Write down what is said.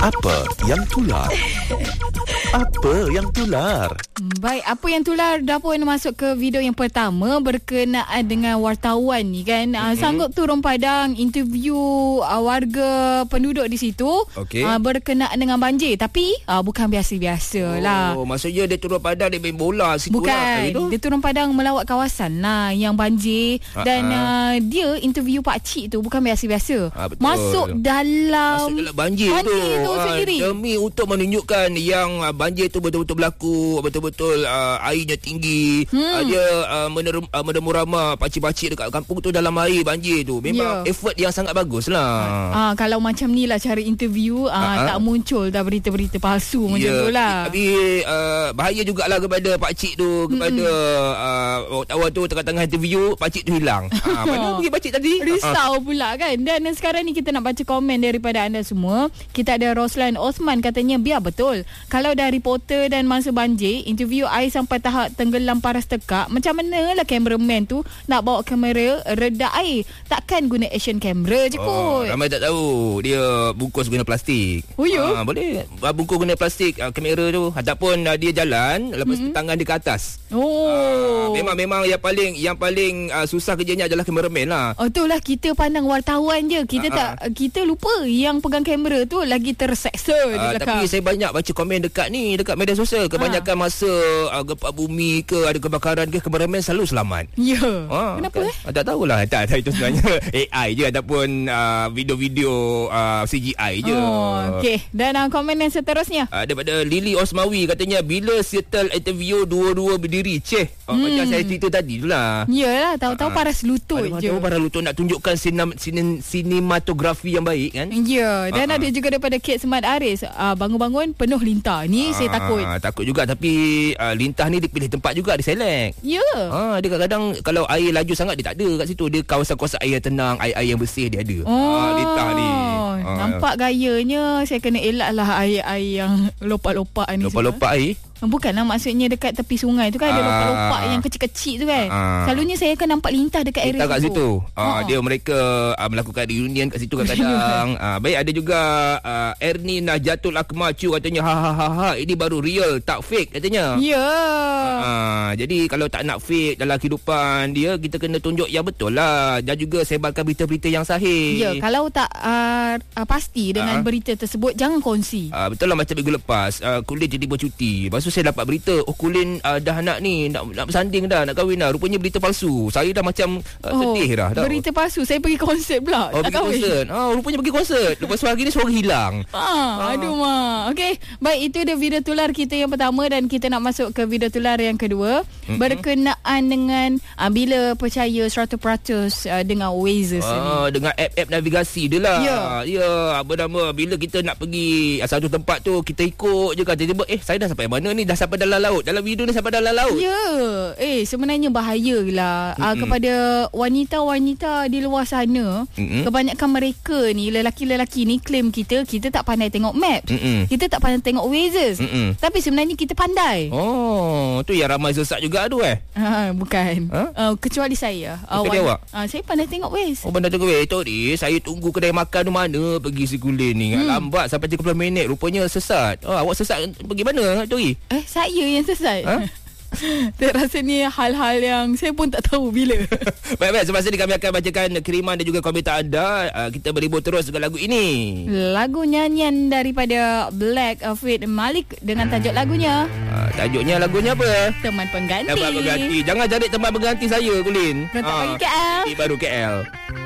Apa yang tular? Apa yang tular? Baik, apa yang tular dah pun masuk ke video yang pertama berkenaan dengan wartawan ni kan. Sanggup turun padang interview warga penduduk di situ. Okey. Berkenaan dengan banjir. Tapi bukan biasa-biasa lah. Oh, maksudnya dia turun padang dia main bola situ Bukan, lah. dia turun padang melawat kawasan lah yang banjir. Dan dia interview pakcik tu bukan biasa-biasa. Betul. Masuk dalam banjir tu sendiri. demi untuk menunjukkan yang banjir tu betul-betul berlaku, betul-betul airnya tinggi. Dia menemu ramah pakcik-pakcik dekat kampung tu dalam air banjir tu. Memang effort yang sangat bagus lah. Kalau macam ni lah cara interview, tak muncul dah berita-berita palsu macam tu lah. Tapi bahaya jugalah kepada pakcik tu, kepada wartawan tu tengah-tengah interview, pakcik tu hilang. Mana pergi pakcik tadi? Risau pula kan. Dan sekarang ni kita nak baca komen daripada anda semua. Kita ada Roslan Osman katanya, biar betul. Kalau dah reporter dan masa banjir, interview air sampai tahap tenggelam paras tekak, macam mana lah cameraman tu nak bawa kamera redar air? Takkan guna action camera je kot. Ramai tak tahu dia bungkus guna plastik. Oh ya? Boleh bungkus guna plastik kamera tu, ataupun dia jalan lepas tangan dia ke atas. Memang yang paling susah kerjanya adalah kameraman lah. Itulah kita pandang wartawan je. Kita lupa yang pegang kamera tu lagi terseksa di belakang. Tapi saya banyak baca komen dekat media sosial. Kebanyakan masa gempa bumi ke ada kebakaran ke, kameraman selalu selamat. Ya. Kenapa Tak tahulah. Tak itu sebenarnya AI je ataupun video-video CGI je. Okey. Dan komen yang seterusnya daripada Lily Osmawi katanya, bila settle interview dua-dua berdiri macam saya cerita tadi tu lah. Yalah, tahu-tahu paras lutut je. Tahu paras lutut nak tunjukkan sinematografi yang baik kan. Ya. Dan ada juga daripada Kate Smart Aris, bangun-bangun penuh lintah. Ni saya takut. Takut juga, tapi lintah ni dia pilih tempat juga, dia select. Ya. Dia kadang-kadang kalau air laju sangat dia tak ada kat situ. Dia kawasan-kawasan air yang tenang, air yang bersih dia ada. Lintah ni. Nampak gayanya saya kena elak lah air yang lopak-lopak ni. Lopak-lopak air? Bukanlah, maksudnya dekat tepi sungai tu kan ada lopak-lopak yang kecil-kecil tu kan. Selalunya saya akan nampak lintah dekat area kat situ. Mereka melakukan reunion kat situ kadang-kadang. Baik, ada juga Ernie Najatul Akmacu katanya, ini baru real, tak fake katanya. Ya. Jadi kalau tak nak fake dalam kehidupan dia, kita kena tunjuk yang betul lah. Dan juga sebarkan berita-berita yang sahih. Ya, kalau tak pasti dengan berita tersebut, jangan kongsi. Betul lah, macam minggu lepas Kulin jadi bercuti. Lepas tu saya dapat berita, Kulin dah nak bersanding dah, nak kahwin dah. Rupanya berita palsu. Saya dah macam sedih dah. Berita palsu. Saya pergi konsert pula. Pergi konsert. Rupanya pergi konsert. Lepas tu hari ni suara hilang. Aduh mak. Okey, baik, itu dia video tular kita yang pertama. Dan kita nak masuk ke video tular yang kedua. Berkenaan dengan bila percaya 100% dengan Waze ni. Dengan app navigasi dia lah. Ya, apa nama, bila kita nak pergi satu tempat tu, kita ikut je kan. Tiba-tiba saya dah sampai mana ni? Dah sampai dalam laut. Dalam video ni sampai dalam laut. Ya. Sebenarnya bahaya lah kepada wanita-wanita di luar sana. Kebanyakan mereka ni, lelaki-lelaki ni claim kita tak pandai tengok map. Kita tak pandai tengok Waze. Tapi sebenarnya kita pandai. Tu yang ramai sesat juga tu bukan. Kecuali saya. Saya pandai tengok Waze. Pandai tengok Waze. Tori, saya tunggu kedai makan tu mana pergi si Kulin ni. Lambat sampai 30 minit. Rupanya sesat. Awak sesat pergi mana, Tori? Saya yang sesat. Saya rasa ni hal-hal yang saya pun tak tahu bila. Baik, semasa ni kami akan bacakan kiriman dan juga komentar anda. Kita berhibur terus dengan lagu ini. Lagu nyanyian daripada Black Fit Malik dengan tajuk lagunya. Lagunya apa? Teman Pengganti. Jangan cari teman pengganti saya, Kulin. Letak bagi KL. Baru KL.